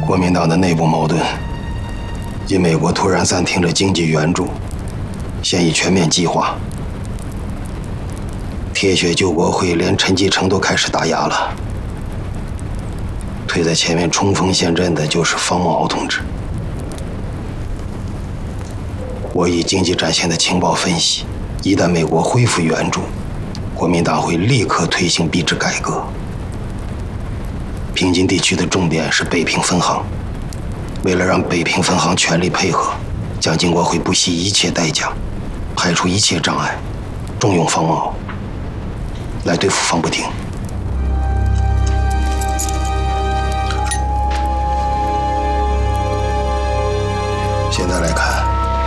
国民党的内部矛盾，因美国突然暂停了经济援助，现已全面激化。铁血救国会连陈继承都开始打压了，推在前面冲锋陷阵的就是方孟敖同志。我以经济战线的情报分析，一旦美国恢复援助，国民党会立刻推行币制改革。平津地区的重点是北平分行，为了让北平分行全力配合，蒋经国会不惜一切代价，排除一切障碍，重用方孟敖，来对付方不听。现在来看，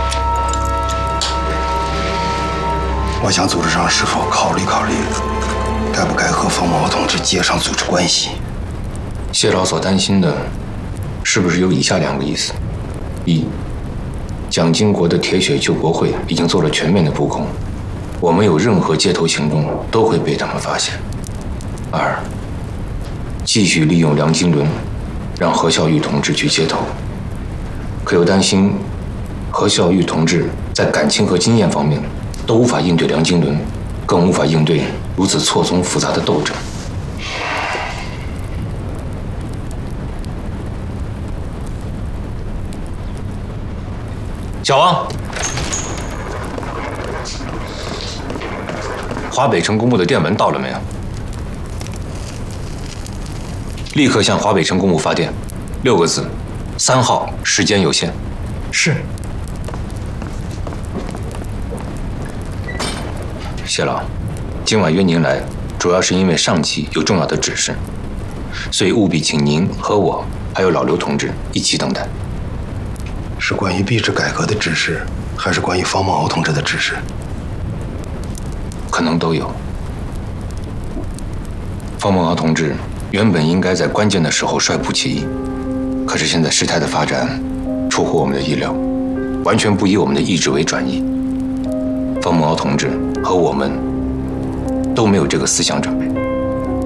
我想组织上是否考虑考虑，该不该和方孟敖同志接上组织关系。 谢老所担心的，是不是有以下2个意思：一，蒋经国的铁血救国会已经做了全面的布控，我们有任何街头行动都会被他们发现；二，继续利用梁金伦，让何孝玉同志去接头，可又担心何孝玉同志在感情和经验方面都无法应对梁金伦，更无法应对如此错综复杂的斗争。小王，华北城公务的电文到了没有？立刻向华北城公务发电，6个字：3号，时间有限。 是。 谢老，今晚约您来，主要是因为上级有重要的指示，所以务必请您和我还有老刘同志一起等待。 是关于币制改革的指示，还是关于方孟敖同志的指示？ 可能都有。方孟敖同志原本应该在关键的时候率部起义，可是现在事态的发展出乎我们的意料，完全不以我们的意志为转移。方孟敖同志和我们都没有这个思想准备。